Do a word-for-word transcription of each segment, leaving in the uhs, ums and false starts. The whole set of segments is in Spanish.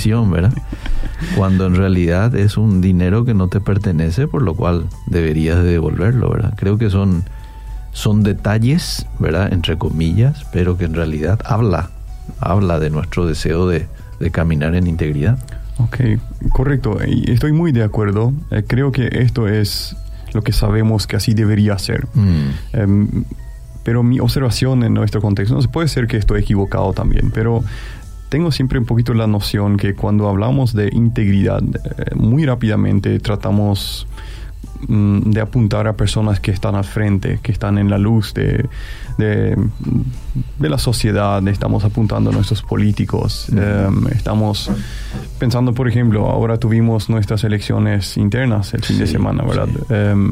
pensión, ¿verdad? Cuando en realidad es un dinero que no te pertenece, por lo cual deberías de devolverlo, ¿verdad? Creo que son, son detalles, ¿verdad? Entre comillas, pero que en realidad habla, habla de nuestro deseo de, de caminar en integridad. Ok, correcto. Y estoy muy de acuerdo. Eh, creo que esto es lo que sabemos que así debería ser. Mm. Um, pero mi observación en nuestro contexto, no puede ser que estoy equivocado también, pero tengo siempre un poquito la noción que cuando hablamos de integridad, eh, muy rápidamente tratamos mm, de apuntar a personas que están al frente, que están en la luz de, de, de la sociedad. Estamos apuntando a nuestros políticos. Mm. Eh, estamos pensando, por ejemplo, ahora tuvimos nuestras elecciones internas el fin sí, de semana, ¿verdad? Sí. Eh,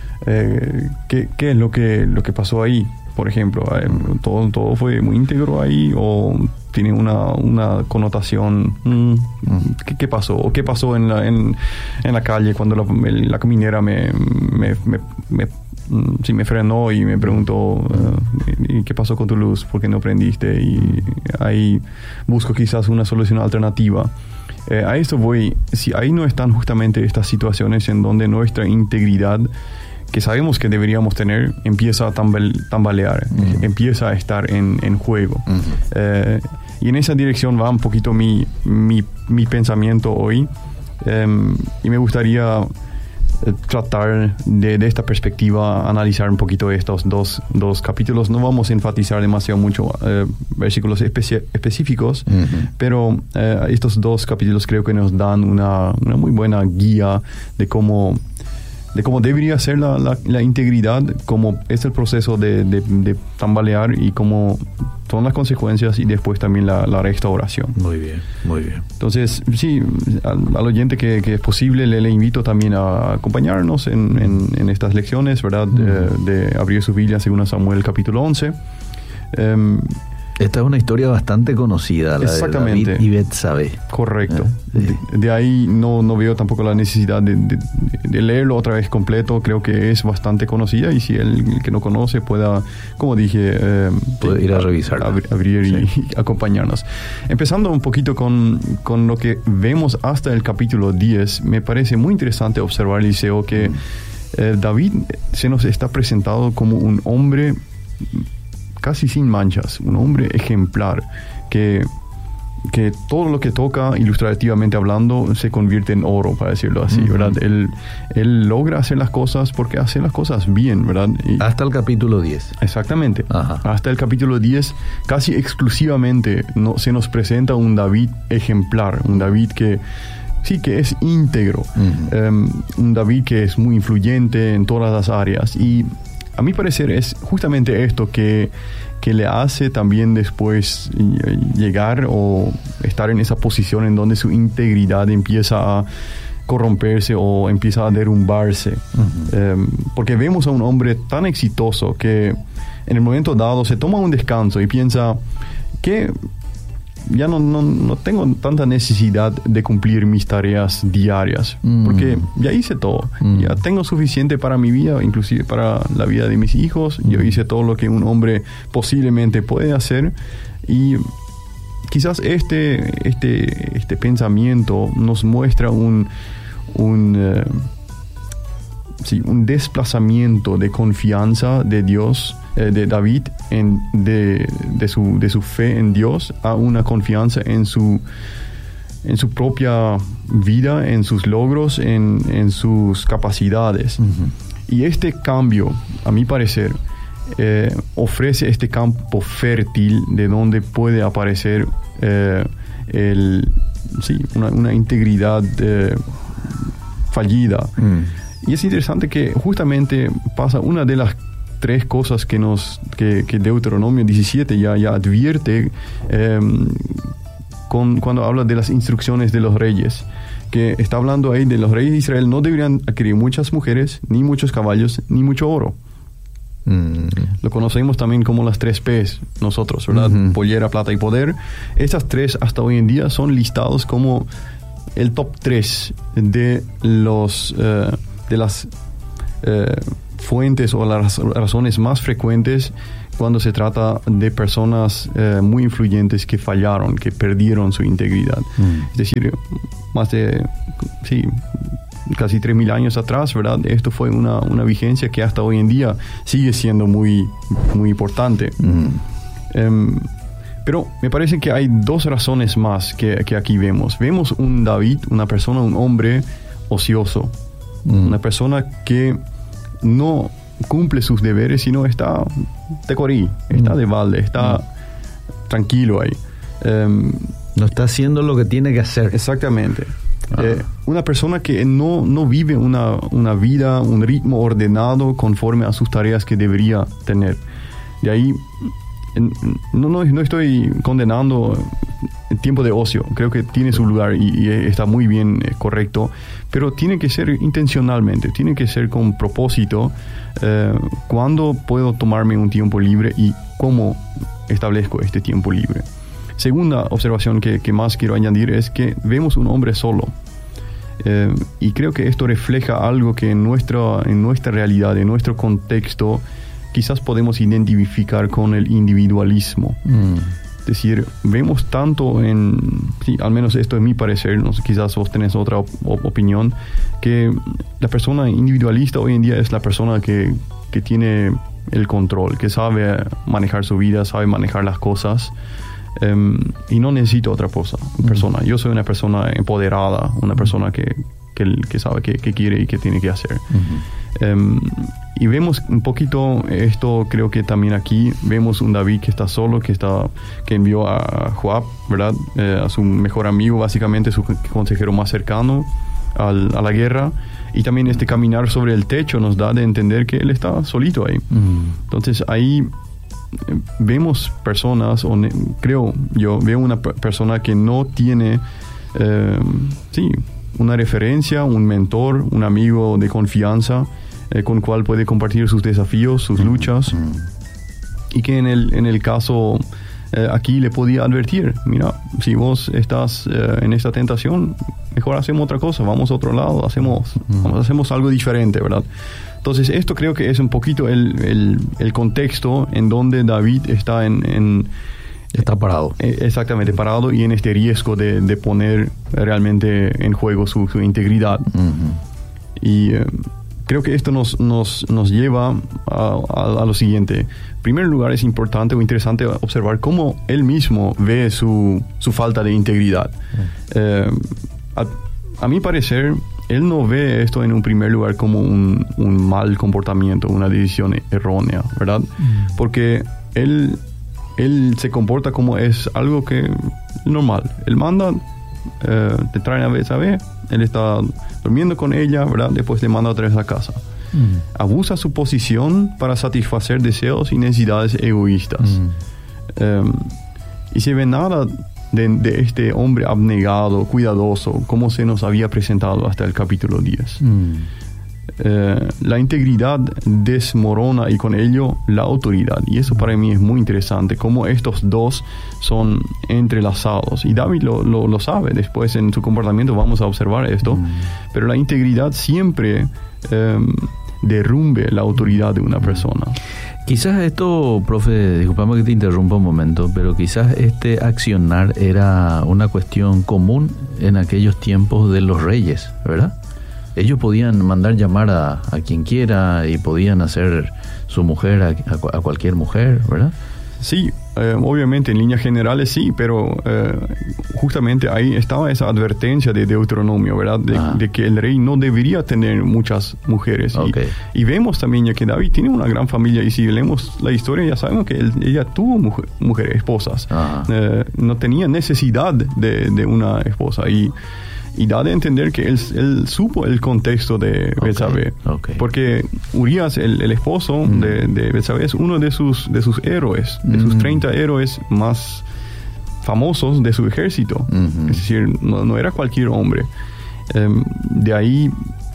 eh, ¿qué, ¿Qué es lo que, lo que pasó ahí? Por ejemplo, eh, mm. todo, todo fue muy íntegro ahí, o tiene una, una connotación. Mm, ¿qué, ¿Qué pasó? ¿O qué pasó en la, en, en la calle cuando la, la caminera me, me, me, me, sí, me frenó y me preguntó uh, ¿y qué pasó con tu luz? ¿Por qué no prendiste? Y ahí busco quizás una solución alternativa. Eh, a esto voy. Si ahí no están justamente estas situaciones en donde nuestra integridad, que sabemos que deberíamos tener, empieza a tambale, tambalear, uh-huh. empieza a estar en, en juego. Uh-huh. Eh, y en esa dirección va un poquito mi, mi, mi pensamiento hoy. Eh, y me gustaría eh, tratar de, de esta perspectiva, analizar un poquito estos dos, dos capítulos. No vamos a enfatizar demasiado mucho eh, versículos especi- específicos, uh-huh. pero eh, estos dos capítulos creo que nos dan una, una muy buena guía de cómo de cómo debería ser la, la, la integridad, cómo es el proceso de, de, de tambalear y cómo son las consecuencias, y después también la, la restauración. Muy bien, muy bien. Entonces, sí, al, al oyente que, que es posible, le, le invito también a acompañarnos en, en, en estas lecciones, ¿verdad? Mm. De, de abrir su Biblia según Samuel capítulo once. Um, Esta es una historia bastante conocida, la exactamente. de David y Betsabé. Correcto. Eh, sí. de, de ahí no, no veo tampoco la necesidad de, de, de leerlo otra vez completo. Creo que es bastante conocida, y si el, el que no conoce pueda, como dije, eh, puede ir a revisar, ab- abrir sí. y, y acompañarnos. Empezando un poquito con, con lo que vemos hasta el capítulo diez, me parece muy interesante observar, Eliseo, que mm. eh, David se nos está presentado como un hombre casi sin manchas, un hombre ejemplar, que, que todo lo que toca, ilustrativamente hablando, se convierte en oro, para decirlo así, uh-huh. ¿verdad? Él, él logra hacer las cosas porque hace las cosas bien, ¿verdad? Y hasta el capítulo diez. Exactamente. Ajá. Hasta el capítulo diez, casi exclusivamente no, se nos presenta un David ejemplar, un David que sí, que es íntegro, uh-huh. um, un David que es muy influyente en todas las áreas. Y a mi parecer es justamente esto que, que le hace también después llegar o estar en esa posición en donde su integridad empieza a corromperse o empieza a derrumbarse. Uh-huh. Um, porque vemos a un hombre tan exitoso que en el momento dado se toma un descanso y piensa que ya no, no, no tengo tanta necesidad de cumplir mis tareas diarias, mm. porque ya hice todo, mm. ya tengo suficiente para mi vida, inclusive para la vida de mis hijos. mm. Yo hice todo lo que un hombre posiblemente puede hacer, y quizás este, este, este pensamiento nos muestra un un, uh, sí, un desplazamiento de confianza de Dios, de David, en, de, de, su, de su fe en Dios, a una confianza en su, en su propia vida, en sus logros, en, en sus capacidades. Uh-huh. Y este cambio, a mi parecer, eh, ofrece este campo fértil de donde puede aparecer eh, el, sí, una, una integridad eh, fallida. Uh-huh. Y es interesante que justamente pasa una de las tres cosas que nos que, que Deuteronomio diecisiete ya, ya advierte eh, con, cuando habla de las instrucciones de los reyes, que está hablando ahí de los reyes de Israel. No deberían adquirir muchas mujeres, ni muchos caballos, ni mucho oro. Mm. Lo conocemos también como las tres P's nosotros, ¿verdad? Uh-huh. Pollera, plata y poder. Estas tres hasta hoy en día son listados como el top tres de los uh, de las uh, fuentes o las razones más frecuentes cuando se trata de personas eh, muy influyentes que fallaron, que perdieron su integridad. Mm. Es decir, más de, sí, casi tres mil años atrás, ¿verdad? Esto fue una, una vigencia que hasta hoy en día sigue siendo muy, muy importante. Mm. Um, pero me parece que hay dos razones más que, que aquí vemos. Vemos un David, una persona, un hombre ocioso, mm. una persona que no cumple sus deberes, sino está de corí, está de balde, está mm. tranquilo ahí. Um, no está haciendo lo que tiene que hacer. Exactamente. Ah. Eh, una persona que no, no vive una, una vida, un ritmo ordenado conforme a sus tareas que debería tener. De ahí, en, no, no, no estoy condenando el tiempo de ocio, creo que tiene su lugar y, y está muy bien, eh, correcto, pero tiene que ser intencionalmente, tiene que ser con propósito. Eh, ¿Cuándo puedo tomarme un tiempo libre y cómo establezco este tiempo libre? Segunda observación que, que más quiero añadir es que vemos un hombre solo. Eh, y creo que esto refleja algo que en nuestra, en nuestra realidad, en nuestro contexto, quizás podemos identificar con el individualismo. Mm. Es decir, vemos tanto en, sí, al menos esto es mi parecer, no sé, quizás vos tenés otra op- opinión, que la persona individualista hoy en día es la persona que, que tiene el control, que sabe manejar su vida, sabe manejar las cosas. Um, y no necesito otra cosa, persona. Yo soy una persona empoderada, una persona que, que, que sabe qué que quiere y qué tiene que hacer. Uh-huh. Um, y vemos un poquito esto, creo que también aquí vemos un David que está solo, que está que envió a Joab, ¿verdad? Eh, a su mejor amigo, básicamente su consejero más cercano al, a la guerra. Y también este caminar sobre el techo nos da de entender que él está solito ahí. Uh-huh. Entonces ahí vemos personas, o ne- creo yo, veo una p- persona que no tiene eh, sí, una referencia, un mentor, un amigo de confianza eh, con cual puede compartir sus desafíos, sus luchas, mm. y que en el, en el caso eh, aquí le podía advertir, mira, si vos estás eh, en esta tentación, mejor hacemos otra cosa, vamos a otro lado, hacemos, mm. vamos, hacemos algo diferente, ¿verdad? Entonces esto creo que es un poquito el, el, el contexto en donde David está en... en está parado. Eh, exactamente, parado y en este riesgo de, de poner realmente en juego su, su integridad. Uh-huh. Y eh, creo que esto nos, nos, nos lleva a, a, a lo siguiente. En primer lugar, es importante o interesante observar cómo él mismo ve su, su falta de integridad. Uh-huh. Eh, a, a mi parecer... Él no ve esto en un primer lugar como un, un mal comportamiento, una decisión errónea, ¿verdad? Mm. Porque él, él se comporta como es algo que normal. Él manda, eh, te traen a vez a vez, él está durmiendo con ella, ¿verdad? Después le manda otra vez a casa. Mm. Abusa su posición para satisfacer deseos y necesidades egoístas. Mm. Eh, y se ve nada... De, de este hombre abnegado, cuidadoso, como se nos había presentado hasta el capítulo diez. Mm. Eh, la integridad desmorona y con ello la autoridad. Y eso para mí es muy interesante, cómo estos dos son entrelazados. Y David lo, lo, lo sabe, después en su comportamiento vamos a observar esto. Mm. Pero la integridad siempre eh, derrumbe la autoridad de una persona. Quizás esto, profe, disculpame que te interrumpa un momento, pero quizás este accionar era una cuestión común en aquellos tiempos de los reyes, ¿verdad? Ellos podían mandar llamar a, a quien quiera y podían hacer su mujer a, a, a cualquier mujer, ¿verdad? Sí, eh, obviamente en líneas generales sí, pero eh, justamente ahí estaba esa advertencia de Deuteronomio, ¿verdad? De, ah. de que el rey no debería tener muchas mujeres. Okay. Y, y vemos también ya que David tiene una gran familia y si leemos la historia ya sabemos que él, ella tuvo mujer, mujeres, esposas. Ah. Eh, no tenía necesidad de, de una esposa y... Y da de entender que él, él supo el contexto de okay, Betsabé. Okay. Porque Urías, el, el esposo mm. de, de Betsabé, es uno de sus, de sus héroes, de mm. sus treinta héroes más famosos de su ejército. Mm-hmm. Es decir, no, no era cualquier hombre. Um, de ahí,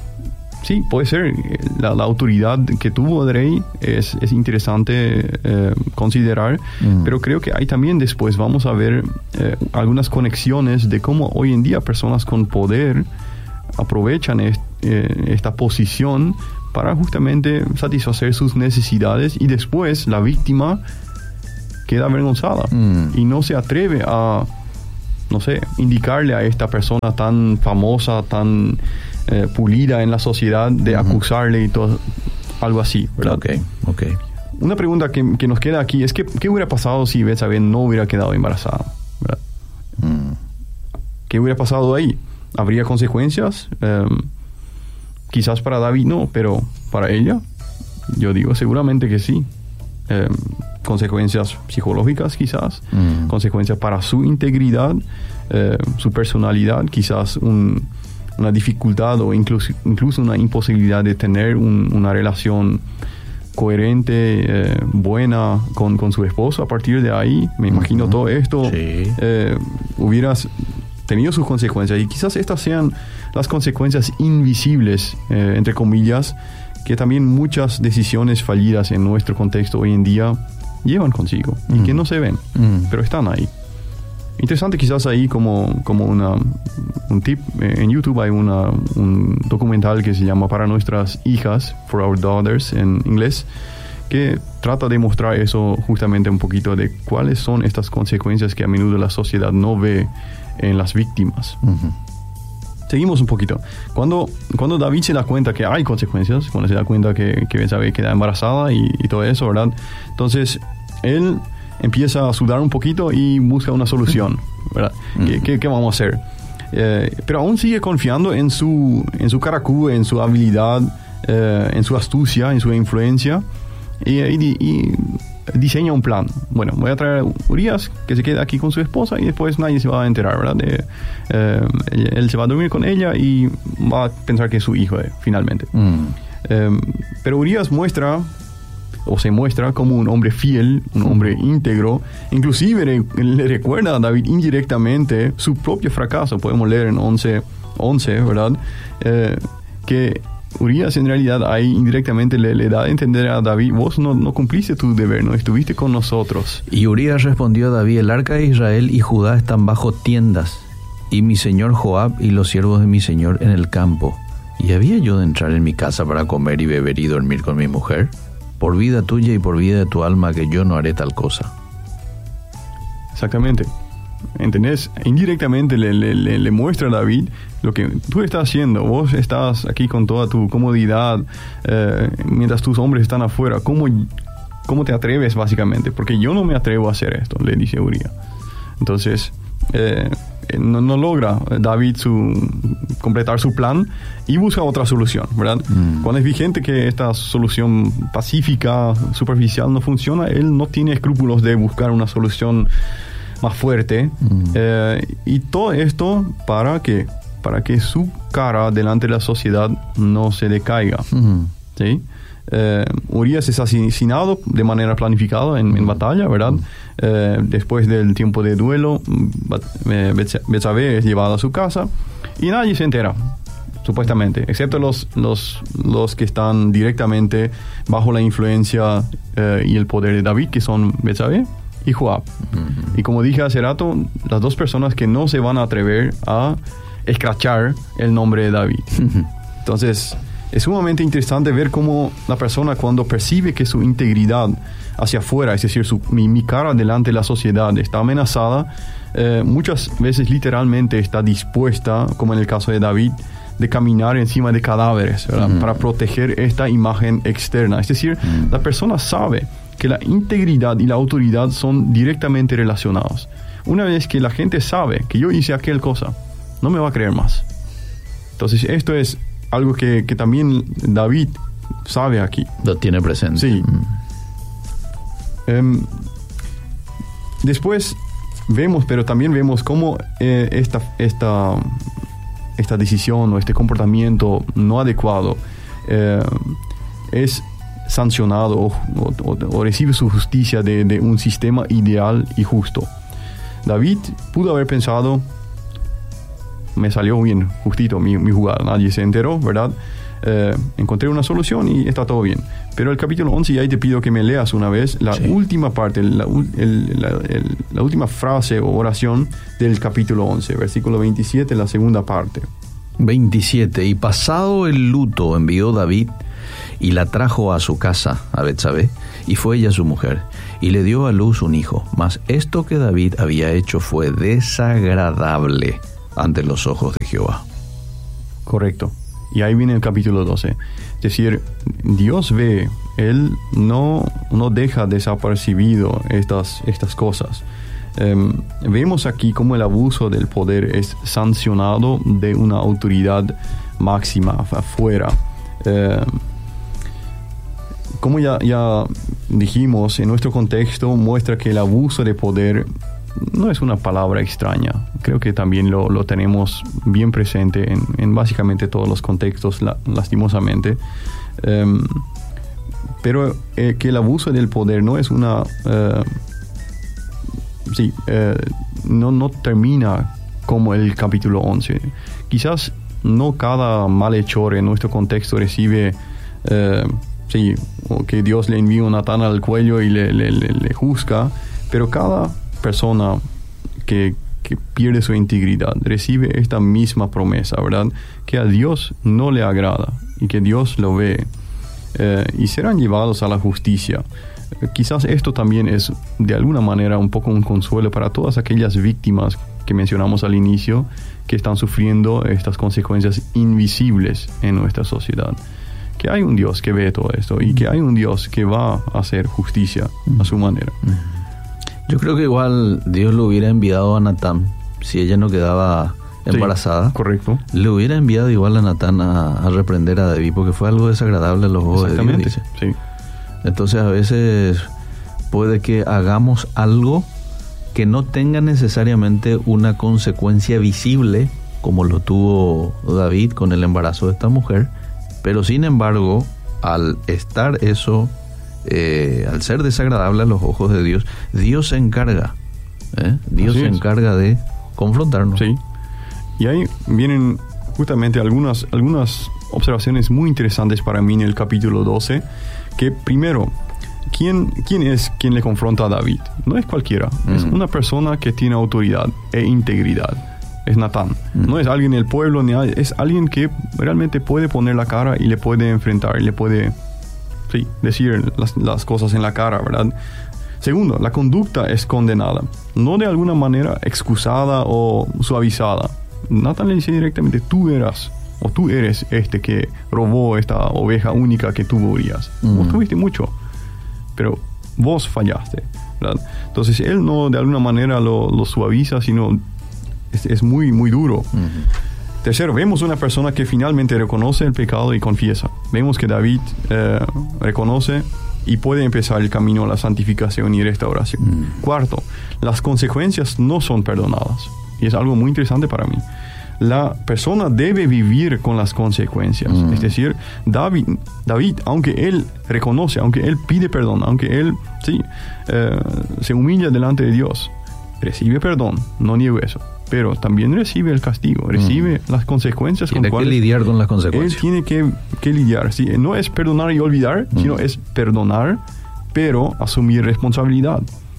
sí, puede ser. La, la autoridad que tuvo el rey es, es interesante eh, considerar, mm. pero creo que hay también después vamos a ver eh, algunas conexiones de cómo hoy en día personas con poder aprovechan est, eh, esta posición para justamente satisfacer sus necesidades, y después la víctima queda avergonzada mm. y no se atreve a, no sé, indicarle a esta persona tan famosa, tan eh, pulida en la sociedad, de uh-huh. acusarle y todo, algo así, ¿verdad? Ok, ok. Una pregunta que, que nos queda aquí es que, ¿qué hubiera pasado si Betsabé no hubiera quedado embarazada? ¿Verdad? Mm. ¿Qué hubiera pasado ahí? ¿Habría consecuencias? Um, quizás para David no, pero para ella, yo digo seguramente que sí. Um, consecuencias psicológicas quizás, mm. consecuencias para su integridad, eh, su personalidad, quizás un, una dificultad o incluso, incluso una imposibilidad de tener un, una relación coherente, eh, buena con, con su esposo. A partir de ahí, me imagino, uh-huh. todo esto sí. eh, hubieras tenido sus consecuencias, y quizás estas sean las consecuencias invisibles, eh, entre comillas, que también muchas decisiones fallidas en nuestro contexto hoy en día llevan consigo, mm. y que no se ven, mm. pero están ahí. Interesante quizás ahí como, como una, un tip, eh, en YouTube hay una, un documental que se llama Para Nuestras Hijas, For Our Daughters en inglés, que trata de mostrar eso justamente un poquito de cuáles son estas consecuencias que a menudo la sociedad no ve en las víctimas. Uh-huh. Seguimos un poquito. Cuando, cuando David se da cuenta que hay consecuencias, cuando se da cuenta que, que Betsabé queda embarazada y, y todo eso, ¿verdad? Entonces, él empieza a sudar un poquito y busca una solución, ¿verdad? Mm. ¿Qué, qué, qué vamos a hacer? Eh, pero aún sigue confiando en su, en su caracú, en su habilidad, eh, en su astucia, en su influencia, y, y, y diseña un plan. Bueno, voy a traer a Urias, que se quede aquí con su esposa, y después nadie se va a enterar, ¿verdad? De, eh, él se va a dormir con ella y va a pensar que es su hijo, eh, finalmente. Mm. Eh, pero Urias muestra, o se muestra como un hombre fiel, un hombre íntegro. Inclusive le, le recuerda a David indirectamente su propio fracaso. Podemos leer en once, once, ¿verdad? Eh, que Urias en realidad ahí indirectamente le, le da a entender a David: vos no, no cumpliste tu deber, no estuviste con nosotros. Y Urias respondió a David: el arca de Israel y Judá están bajo tiendas, y mi señor Joab y los siervos de mi señor en el campo. ¿Y había yo de entrar en mi casa para comer y beber y dormir con mi mujer? Por vida tuya y por vida de tu alma, que yo no haré tal cosa. Exactamente. ¿Entendés? Indirectamente le, le, le, le muestra a David lo que tú estás haciendo. Vos estás aquí con toda tu comodidad, eh, mientras tus hombres están afuera. ¿Cómo, ¿Cómo te atreves, básicamente? Porque yo no me atrevo a hacer esto, le dice Uría. Entonces, eh, no, no logra David su, completar su plan y busca otra solución, ¿verdad? Mm. Cuando es vigente que esta solución pacífica, superficial, no funciona, él no tiene escrúpulos de buscar una solución más fuerte. Mm. Eh, y todo esto para que para que su cara delante de la sociedad no se decaiga. Mm. ¿Sí? Eh, Urias es asesinado de manera planificada en, mm. en batalla, ¿verdad? Mm. Eh, después del tiempo de duelo, Betsabé es llevada a su casa y nadie se entera, supuestamente, excepto los, los, los que están directamente bajo la influencia eh, y el poder de David, que son Betsabé y Joab. Uh-huh. Y como dije hace rato, las dos personas que no se van a atrever a escrachar el nombre de David. Uh-huh. Entonces, es sumamente interesante ver cómo la persona, cuando percibe que su integridad hacia afuera, es decir, su, mi, mi cara delante de la sociedad está amenazada, eh, muchas veces literalmente está dispuesta, como en el caso de David, de caminar encima de cadáveres, ¿verdad? Uh-huh. Para proteger esta imagen externa. Es decir, uh-huh. la persona sabe que la integridad y la autoridad son directamente relacionados. Una vez que la gente sabe que yo hice aquel cosa, no me va a creer más. Entonces, esto es algo que, que también David sabe aquí. Lo tiene presente. Sí. Mm. Um, después vemos, pero también vemos cómo eh, esta, esta, esta decisión o este comportamiento no adecuado eh, es sancionado o, o, o recibe su justicia de, de un sistema ideal y justo. David pudo haber pensado: me salió bien, justito mi, mi jugada, nadie se enteró, ¿verdad? Eh, encontré una solución y está todo bien. Pero el capítulo once, y ahí te pido que me leas una vez la sí. última parte, la, el, la, el, la última frase o oración del capítulo once, versículo veintisiete, la segunda parte. veintisiete. Y pasado el luto envió David y la trajo a su casa, a Betsabé, y fue ella su mujer, y le dio a luz un hijo. Mas esto que David había hecho fue desagradable ante los ojos de Jehová. Correcto. Y ahí viene el capítulo doce. Es decir, Dios ve, Él no, no deja desapercibido estas, estas cosas. Um, vemos aquí cómo el abuso del poder es sancionado de una autoridad máxima afuera. Uh, como ya, ya dijimos, en nuestro contexto muestra que el abuso de poder no es una palabra extraña. Creo que también lo, lo tenemos bien presente en, en básicamente todos los contextos, la, lastimosamente. Um, pero eh, que el abuso del poder no es una... Uh, sí, uh, no, no termina como el capítulo once. Quizás no cada malhechor en nuestro contexto recibe... Uh, sí, o que Dios le envía un Natán al cuello y le, le, le, le juzga, pero cada persona que, que pierde su integridad recibe esta misma promesa, ¿verdad? Que a Dios no le agrada y que Dios lo ve eh, y serán llevados a la justicia. Eh, quizás esto también es de alguna manera un poco un consuelo para todas aquellas víctimas que mencionamos al inicio que están sufriendo estas consecuencias invisibles en nuestra sociedad. Que hay un Dios que ve todo esto y que hay un Dios que va a hacer justicia a su manera. Yo creo que igual Dios lo hubiera enviado a Natán, si ella no quedaba embarazada. Sí, correcto. Le hubiera enviado igual a Natán a, a reprender a David, porque fue algo desagradable a los ojos de Dios, dice. Sí. Entonces a veces puede que hagamos algo que no tenga necesariamente una consecuencia visible, como lo tuvo David con el embarazo de esta mujer, pero sin embargo, al estar eso... Eh, al ser desagradable a los ojos de Dios, Dios se encarga ¿eh? Dios se encarga de confrontarnos. Sí. Y ahí vienen justamente algunas, algunas observaciones muy interesantes para mí en el capítulo doce, que primero, ¿quién, quién es quien le confronta a David? No es cualquiera, mm. es una persona que tiene autoridad e integridad. Es Natán, mm. no es alguien del pueblo, ni es alguien que realmente puede poner la cara y le puede enfrentar y le puede... Sí, decir las, las cosas en la cara, ¿verdad? Segundo, la conducta es condenada, no de alguna manera excusada o suavizada. Natán le dice directamente, tú eras, o tú eres este que robó esta oveja única que tuvo Urías. Mm. Vos tuviste mucho, pero vos fallaste, ¿verdad? Entonces él no de alguna manera lo, lo suaviza, sino es, es muy, muy duro. Mm. Tercero, vemos una persona que finalmente reconoce el pecado y confiesa. Vemos que David eh, reconoce y puede empezar el camino a la santificación y restauración. Mm. Cuarto, las consecuencias no son perdonadas. Y es algo muy interesante para mí. La persona debe vivir con las consecuencias. Mm. Es decir, David, David, aunque él reconoce, aunque él pide perdón, aunque él sí, eh, se humilla delante de Dios, recibe perdón, no niego eso. Pero también recibe el castigo, recibe mm. las consecuencias. Tiene con que lidiar con las consecuencias. Él tiene que, que lidiar. ¿Sí? No es perdonar y olvidar, mm. sino es perdonar, pero asumir responsabilidad.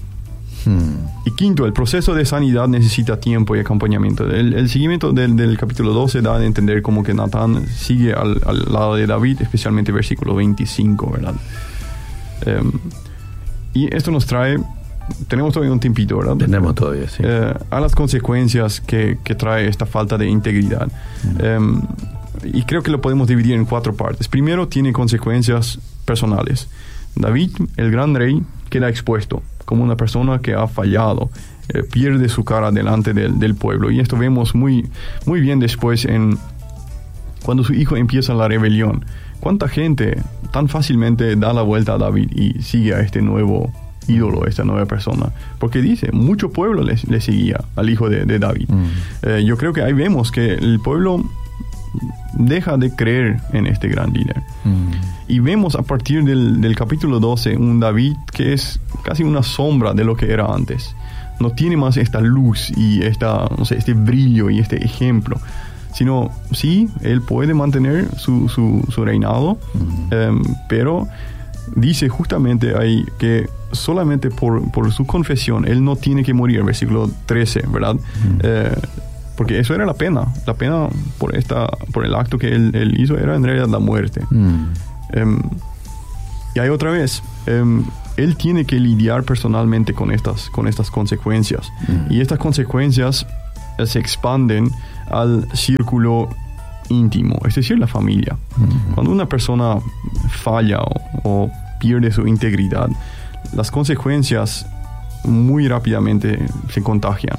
Mm. Y quinto, el proceso de sanidad necesita tiempo y acompañamiento. El, el seguimiento del, del capítulo doce da a entender como que Natán sigue al, al lado de David, especialmente versículo veinticinco, ¿verdad? Um, y esto nos trae... Tenemos todavía un tiempito, ¿verdad? Tenemos todavía, sí. Eh, a las consecuencias que, que trae esta falta de integridad. Mm. Um, y creo que lo podemos dividir en cuatro partes. Primero, tiene consecuencias personales. David, el gran rey, queda expuesto como una persona que ha fallado, eh, pierde su cara delante del, del pueblo. Y esto vemos muy, muy bien después en cuando su hijo empieza la rebelión. ¿Cuánta gente tan fácilmente da la vuelta a David y sigue a este nuevo ídolo, esta nueva persona? Porque dice, mucho pueblo le, le seguía al hijo de, de David. Mm. Eh, yo creo que ahí vemos que el pueblo deja de creer en este gran líder. Mm. Y vemos a partir del, del capítulo doce un David que es casi una sombra de lo que era antes. No tiene más esta luz y esta, no sé, este brillo y este ejemplo, sino sí, él puede mantener su, su, su reinado, mm. um, pero dice justamente ahí que solamente por, por su confesión él no tiene que morir, versículo trece, ¿verdad? Mm. Eh, porque eso era la pena, la pena por esta por el acto que él, él hizo era en realidad la muerte. Mm. Um, y hay otra vez, um, él tiene que lidiar personalmente con estas, con estas consecuencias. Mm. Y estas consecuencias eh, se expanden al círculo íntimo, es decir, la familia. Mm. Cuando una persona falla o, o pierde su integridad, las consecuencias muy rápidamente se contagian.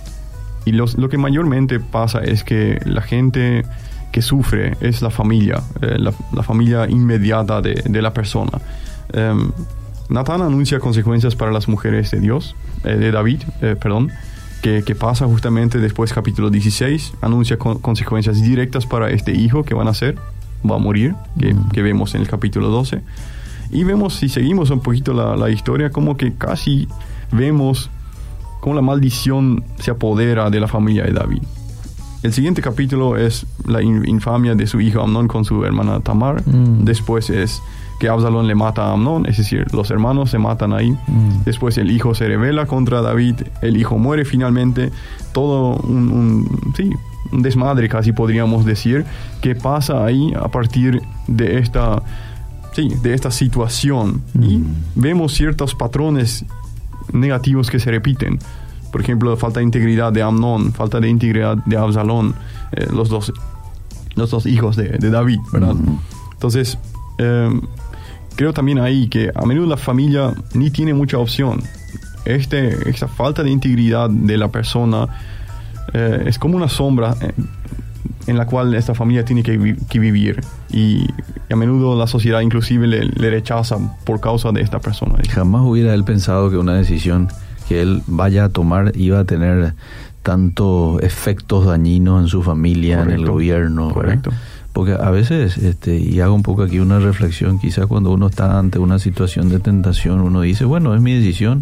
Y los, lo que mayormente pasa es que la gente que sufre es la familia, eh, la, la familia inmediata de, de la persona. Um, Natán anuncia consecuencias para las mujeres de Dios, eh, de David, eh, perdón, que, que pasa justamente después, capítulo dieciséis, anuncia con, consecuencias directas para este hijo que van a hacer, va a morir, que, mm. que vemos en el capítulo doce. Y vemos, si seguimos un poquito la, la historia, como que casi vemos cómo la maldición se apodera de la familia de David. El siguiente capítulo es la infamia de su hijo Amnón con su hermana Tamar. Mm. Después es que Absalón le mata a Amnón, es decir, los hermanos se matan ahí. Mm. Después el hijo se rebela contra David, el hijo muere finalmente. Todo un, un, sí, un desmadre, casi podríamos decir, que pasa ahí a partir de esta, sí, de esta situación. Mm. Y vemos ciertos patrones negativos que se repiten. Por ejemplo, falta de integridad de Amnón, falta de integridad de Absalón, eh, los dos los dos hijos de, de David, ¿verdad? Mm. Entonces, eh, creo también ahí que a menudo la familia ni tiene mucha opción. Este, esta falta de integridad de la persona eh, es como una sombra eh, en la cual esta familia tiene que, vi- que vivir. Y, y a menudo la sociedad inclusive le, le rechaza por causa de esta persona. Jamás hubiera él pensado que una decisión que él vaya a tomar iba a tener tantos efectos dañinos en su familia, correcto, en el gobierno. Correcto. ¿verdad? Porque a veces, este, y hago un poco aquí una reflexión, quizás cuando uno está ante una situación de tentación, uno dice, bueno, es mi decisión,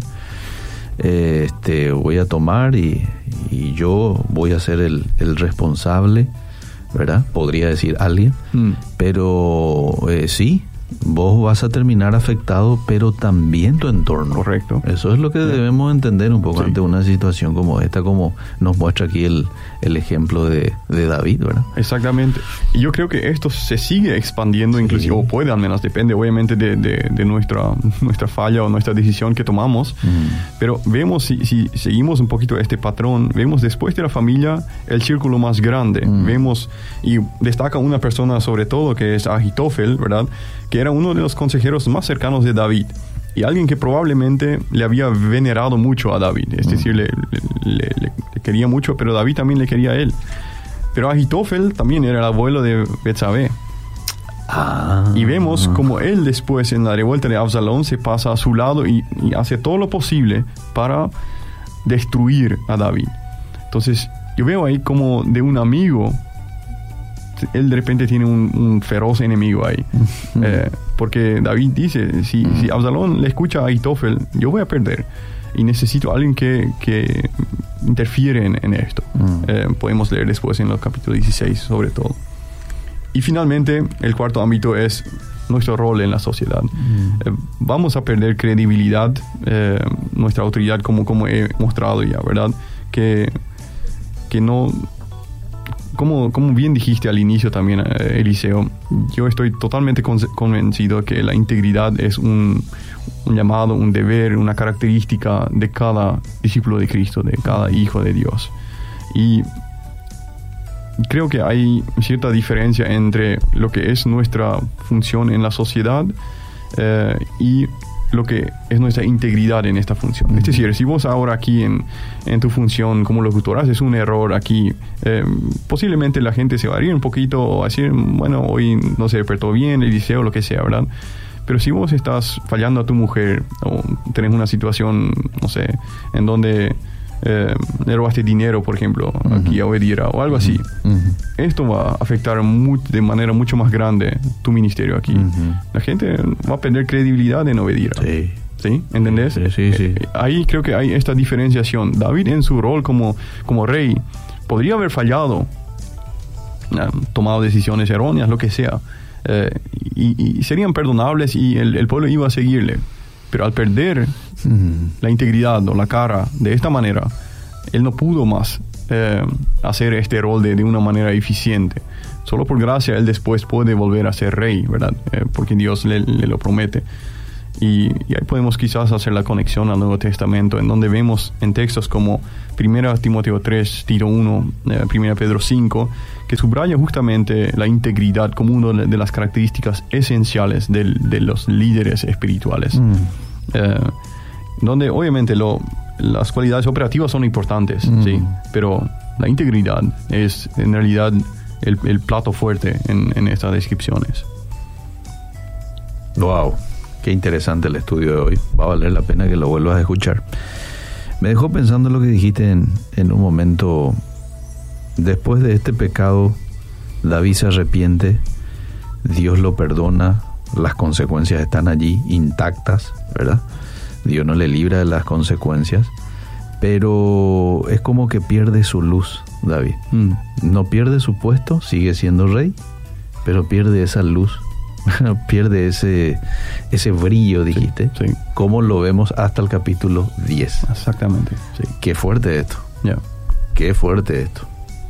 eh, este, voy a tomar y, y yo voy a ser el, el responsable, ¿verdad? Podría decir alguien, mm. pero eh, sí, vos vas a terminar afectado, pero también tu entorno. Correcto. Eso es lo que sí. debemos entender un poco sí. ante una situación como esta, como nos muestra aquí el, el ejemplo de, de David, ¿verdad? Exactamente. Y yo creo que esto se sigue expandiendo, sí. inclusive, o puede al menos, depende obviamente de, de, de nuestra, nuestra falla o nuestra decisión que tomamos, mm. pero vemos, si, si seguimos un poquito este patrón, vemos después de la familia el círculo más grande, mm. vemos, y destaca una persona sobre todo que es Ahitofel, ¿verdad?, que era uno de los consejeros más cercanos de David y alguien que probablemente le había venerado mucho a David, es mm. decir, le, le, le, le quería mucho, pero David también le quería a él. Pero Ahitofel también era el abuelo de Betsabé. Ah. Y vemos como él después en la revuelta de Absalón se pasa a su lado y, y hace todo lo posible para destruir a David. Entonces yo veo ahí como de un amigo, él de repente tiene un, un feroz enemigo ahí. Mm. Eh, porque David dice, si, mm. si Absalón le escucha a Ahitofel, yo voy a perder. Y necesito a alguien que, que interfiere en, en esto. Mm. Eh, podemos leer después en los capítulos dieciséis sobre todo. Y finalmente, el cuarto ámbito es nuestro rol en la sociedad. Mm. Eh, vamos a perder credibilidad, eh, nuestra autoridad, como, como he mostrado ya, ¿verdad? Que, que no... Como, como bien dijiste al inicio también, eh, Eliseo, yo estoy totalmente con, convencido que la integridad es un, un llamado, un deber, una característica de cada discípulo de Cristo, de cada hijo de Dios. Y creo que hay cierta diferencia entre lo que es nuestra función en la sociedad eh, y lo que es nuestra integridad en esta función. Mm. Es decir, si vos ahora aquí en, en tu función como locutor haces un error aquí, eh, posiblemente la gente se va a reír un poquito o decir, bueno, hoy no se despertó bien, el liceo, lo que sea, ¿verdad? Pero si vos estás fallando a tu mujer o tenés una situación, no sé, en donde eh, le robaste dinero, por ejemplo, uh-huh. aquí a Obedira o algo así, uh-huh. esto va a afectar muy, de manera mucho más grande tu ministerio aquí. Uh-huh. La gente va a perder credibilidad en Obedira. Sí. ¿Sí? ¿Entendés? Sí, sí, sí. Eh, ahí creo que hay esta diferenciación. David en su rol como, como rey podría haber fallado, eh, tomado decisiones erróneas, lo que sea, eh, y, y serían perdonables y el, el pueblo iba a seguirle. Pero al perder uh-huh. la integridad o la cara de esta manera, él no pudo más eh, hacer este rol de, de una manera eficiente. Solo por gracia él después puede volver a ser rey, ¿verdad? Eh, porque Dios le, le lo promete. Y, y ahí podemos quizás hacer la conexión al Nuevo Testamento, en donde vemos en textos como primera Timoteo tres, Tito uno, eh, primera Pedro cinco, que subraya justamente la integridad como una de las características esenciales del, de los líderes espirituales. Mm. Eh, donde obviamente lo, las cualidades operativas son importantes, mm. sí, pero la integridad es en realidad el, el plato fuerte en, en estas descripciones. Wow. Qué interesante el estudio de hoy. Va a valer la pena que lo vuelvas a escuchar. Me dejó pensando lo que dijiste en, en un momento. Después de este pecado, David se arrepiente, Dios lo perdona, las consecuencias están allí intactas, ¿verdad? Dios no le libra de las consecuencias, pero es como que pierde su luz, David. Mm. No pierde su puesto, sigue siendo rey, pero pierde esa luz. Pierde ese ese brillo, dijiste. Sí, sí. Como lo vemos hasta el capítulo diez. Exactamente, sí. Qué fuerte esto. Yeah. Qué fuerte esto.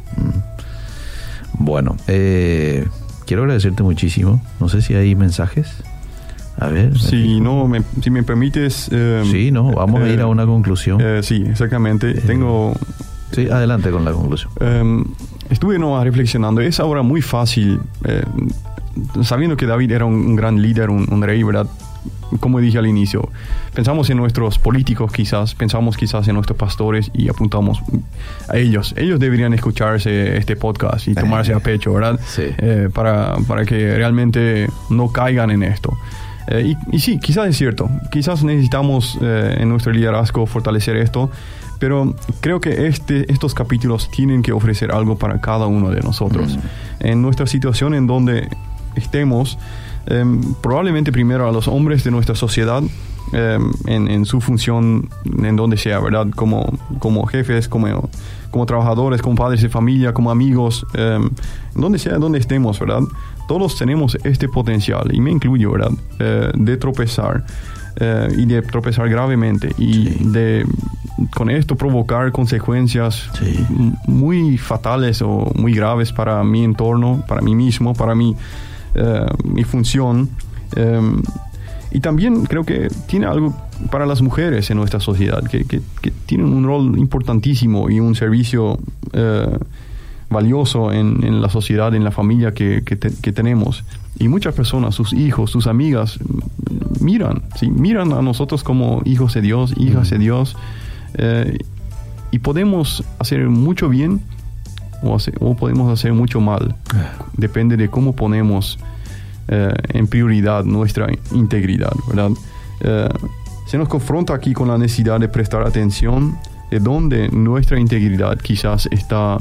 Mm. Bueno, eh, quiero agradecerte muchísimo. No sé si hay mensajes. A ver. Si no, me, si me permites. Eh, sí, no, vamos eh, a ir a una conclusión. Eh, sí, exactamente. Eh, Tengo. Sí, adelante con la conclusión. Eh, estuve no, reflexionando. Es ahora muy fácil. Eh, sabiendo que David era un, un gran líder, un, un rey, ¿verdad? Como dije al inicio, pensamos en nuestros políticos quizás, pensamos quizás en nuestros pastores y apuntamos a ellos. Ellos deberían escucharse este podcast y tomarse a pecho, ¿verdad? Sí. Eh, para, para que realmente no caigan en esto. Eh, y, y sí, quizás es cierto, quizás necesitamos eh, en nuestro liderazgo fortalecer esto, pero creo que este, estos capítulos tienen que ofrecer algo para cada uno de nosotros. Mm. En nuestra situación en donde estemos, eh, probablemente primero a los hombres de nuestra sociedad, eh, en, en su función, en donde sea, ¿verdad? Como, como jefes, como, como trabajadores, como padres de familia, como amigos, eh, donde sea, donde estemos, ¿verdad? Todos tenemos este potencial, y me incluyo, ¿verdad? Eh, de tropezar, eh, y de tropezar gravemente, y sí. de con esto provocar consecuencias sí. muy fatales o muy graves para mi entorno, para mí mismo, para mi Uh, mi función, um, y también creo que tiene algo para las mujeres en nuestra sociedad que, que, que tienen un rol importantísimo y un servicio uh, valioso en, en la sociedad, en la familia que, que, te, que tenemos, y muchas personas, sus hijos, sus amigas miran, ¿sí? miran a nosotros como hijos de Dios, hijas mm. de Dios, uh, y podemos hacer mucho bien O, hace, o podemos hacer mucho mal. Depende de cómo ponemos eh, en prioridad nuestra integridad, ¿verdad? Eh, se nos confronta aquí con la necesidad de prestar atención de dónde nuestra integridad quizás está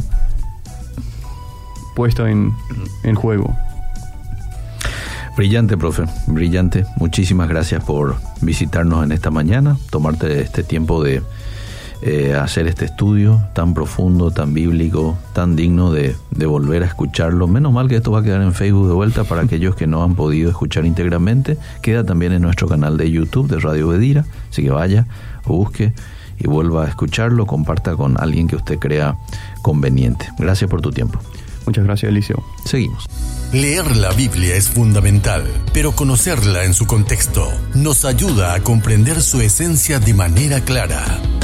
puesta en, en juego. Brillante, profe, brillante. Muchísimas gracias por visitarnos en esta mañana, tomarte este tiempo de Eh, hacer este estudio tan profundo, tan bíblico, tan digno de, de volver a escucharlo. Menos mal que esto va a quedar en Facebook de vuelta para aquellos que no han podido escuchar íntegramente. Queda también en nuestro canal de YouTube de Radio Bedira, así que vaya, busque y vuelva a escucharlo, comparta con alguien que usted crea conveniente. Gracias por tu tiempo. Muchas gracias, Eliseo. Seguimos. Leer la Biblia es fundamental, pero conocerla en su contexto nos ayuda a comprender su esencia de manera clara.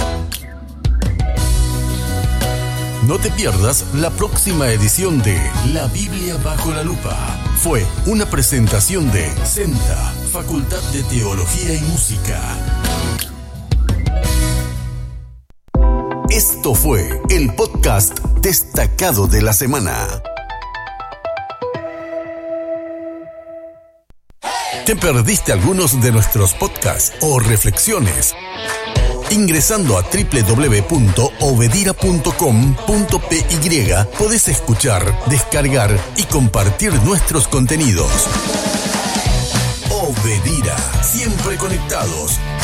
No te pierdas la próxima edición de La Biblia bajo la lupa. Fue una presentación de SENTA, Facultad de Teología y Música. Esto fue el podcast destacado de la semana. ¿Te perdiste algunos de nuestros podcasts o reflexiones? Ingresando a doble u doble u doble u punto obedira punto com punto p y podés escuchar, descargar y compartir nuestros contenidos. Obedira, siempre conectados.